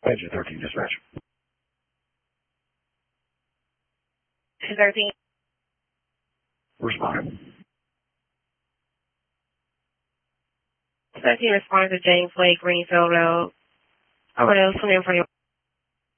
Engine 13 dispatch. 13. Responding. 13 responding to James Lake, Greenfield Road. Overdose 24.